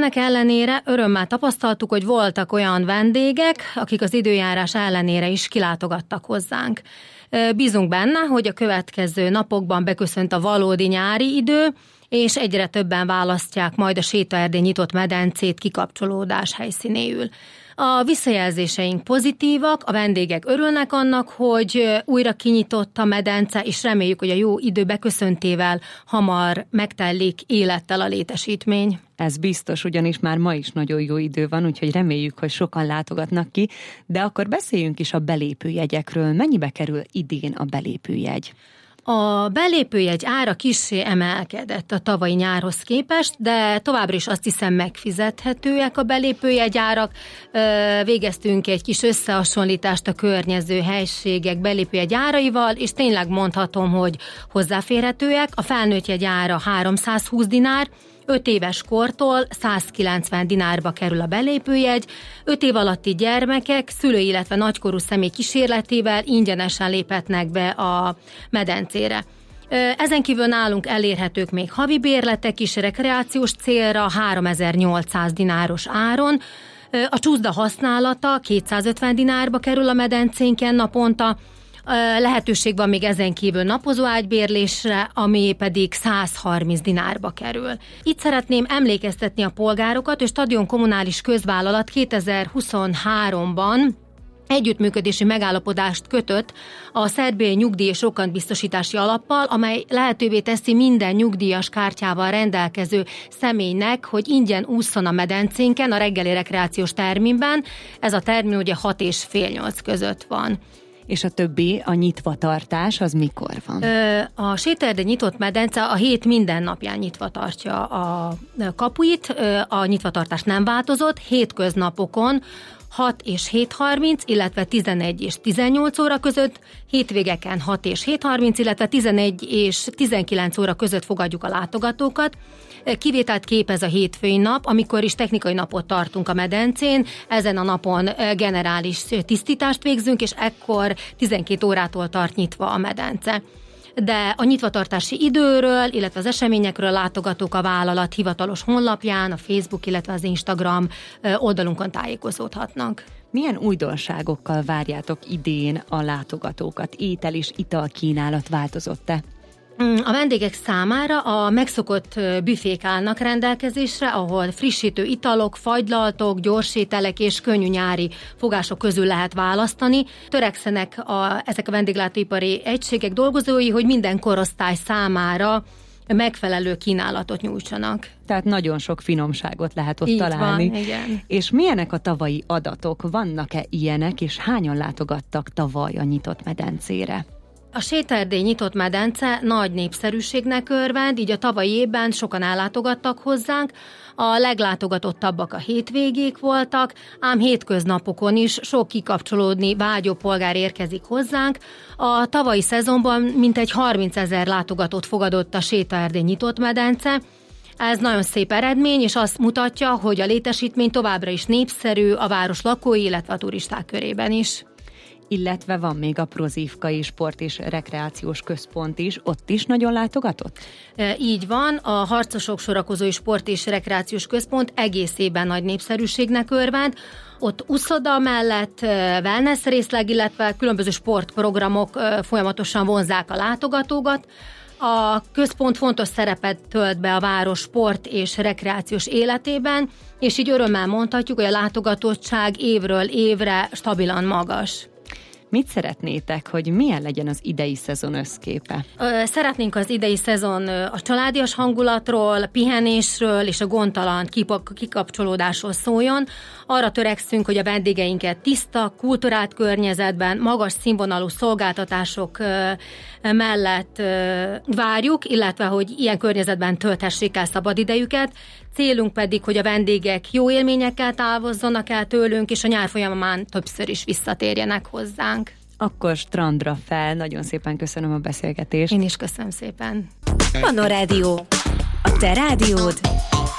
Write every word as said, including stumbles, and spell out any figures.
Ennek ellenére örömmel tapasztaltuk, hogy voltak olyan vendégek, akik az időjárás ellenére is kilátogattak hozzánk. Bízunk benne, hogy a következő napokban beköszönt a valódi nyári idő, és egyre többen választják majd a sétaerdély nyitott medencét kikapcsolódás helyszínéül. A visszajelzéseink pozitívak, a vendégek örülnek annak, hogy újra kinyitott a medence, és reméljük, hogy a jó idő beköszöntével hamar megtellik élettel a létesítmény. Ez biztos, ugyanis már ma is nagyon jó idő van, úgyhogy reméljük, hogy sokan látogatnak ki, de akkor beszéljünk is a belépőjegyekről. Mennyibe kerül idén a belépőjegy? A belépőjegy ára kissé emelkedett a tavalyi nyárhoz képest, de továbbra is azt hiszem megfizethetőek a belépőjegyárak. Végeztünk egy kis összehasonlítást a környező helységek belépőjegy áraival, és tényleg mondhatom, hogy hozzáférhetőek. A felnőtt jegy ára háromszázhúsz dinár, öt éves kortól százkilencven dinárba kerül a belépőjegy, öt év alatti gyermekek, szülő, illetve nagykorú személy kísérletével ingyenesen léphetnek be a medencére. Ezen kívül nálunk elérhetők még havi bérletek is rekreációs célra háromezer-nyolcszáz dináros áron. A csúszda használata kétszázötven dinárba kerül a medencénken naponta. Lehetőség van még ezen kívül napozó ágybérlésre, ami pedig százharminc dinárba kerül. Itt szeretném emlékeztetni a polgárokat, hogy Stadion Kommunális Közvállalat kétezer-huszonháromban együttműködési megállapodást kötött a Szerbiai Nyugdíj és Rokkantbiztosítási Alappal, amely lehetővé teszi minden nyugdíjas kártyával rendelkező személynek, hogy ingyen ússzon a medencénken, a reggeli rekreációs terminben. Ez a termin ugye hat és fél nyolc között van. És a többi, a nyitvatartás, az mikor van? A sétaerdély nyitott medence a hét minden napján nyitva tartja a kapuit, a nyitvatartás nem változott, hétköznapokon hat és hét harminc, illetve tizenegy és tizennyolc óra között, hétvégeken hat és hét harminc, illetve tizenegy és tizenkilenc óra között fogadjuk a látogatókat. Kivételt képez a hétfői nap, amikor is technikai napot tartunk a medencén, ezen a napon generális tisztítást végzünk, és ekkor tizenkét órától tart nyitva a medence. De a nyitvatartási időről, illetve az eseményekről látogatók a vállalat hivatalos honlapján, a Facebook, illetve az Instagram oldalunkon tájékozódhatnak. Milyen újdonságokkal várjátok idén a látogatókat? Étel és italkínálat változott-e? A vendégek számára a megszokott büfék állnak rendelkezésre, ahol frissítő italok, fagylaltok, gyorsételek és könnyű nyári fogások közül lehet választani. Törekszenek a, ezek a vendéglátóipari egységek dolgozói, hogy minden korosztály számára megfelelő kínálatot nyújtsanak. Tehát nagyon sok finomságot lehet ott Így találni. Van, igen. És milyenek a tavalyi adatok? Vannak-e ilyenek, és hányan látogattak tavaly a nyitott medencére? A sétaerdély nyitott medence nagy népszerűségnek örvend, így a tavalyi évben sokan ellátogattak hozzánk. A leglátogatottabbak a hétvégék voltak, ám hétköznapokon is sok kikapcsolódni vágyó polgár érkezik hozzánk. A tavalyi szezonban mintegy harmincezer látogatót fogadott a sétaerdély nyitott medence. Ez nagyon szép eredmény, és azt mutatja, hogy a létesítmény továbbra is népszerű a város lakói, illetve a turisták körében is. Illetve van még a Prozívkai Sport és Rekreációs Központ is, ott is nagyon látogatott? E, így van, a Harcosok Sorakozói Sport és Rekreációs Központ egészében nagy népszerűségnek örvend. Ott uszoda mellett wellness részleg, illetve különböző sportprogramok folyamatosan vonzzák a látogatókat. A központ fontos szerepet tölt be a város sport és rekreációs életében, és így örömmel mondhatjuk, hogy a látogatottság évről évre stabilan magas. Mit szeretnétek, hogy milyen legyen az idei szezon összképe? Szeretnénk az idei szezon a családias hangulatról, pihenésről és a gondtalan kikapcsolódásról szóljon. Arra törekszünk, hogy a vendégeinket tiszta, kulturált környezetben, magas színvonalú szolgáltatások mellett várjuk, illetve hogy ilyen környezetben tölthessék el szabadidejüket. Célunk pedig, hogy a vendégek jó élményekkel távozzanak el tőlünk, és a nyár folyamán többször is visszatérjenek hozzánk. Akkor strandra fel, nagyon szépen köszönöm a beszélgetést. Én is köszönöm szépen. Manna Rádió. A te rádiód.